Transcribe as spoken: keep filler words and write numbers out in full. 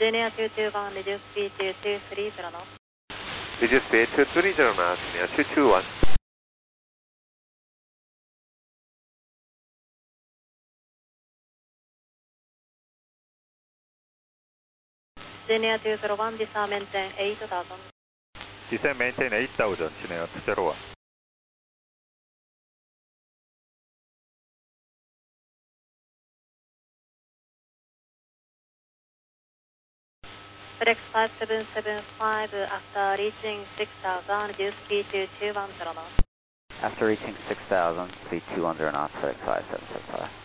Linear two two one, reduce speed to two three zero knots. Reduce speed two three zero knots, linear two two one. Linear two zero one, descend maintain eight thousand. Descend maintain eight thousand, linear two zero one. FedEx five seven seven five, after reaching six thousand, reduce speed to two one zero knots. After reaching six thousand, speed two one zero knots, FedEx five seven seven five.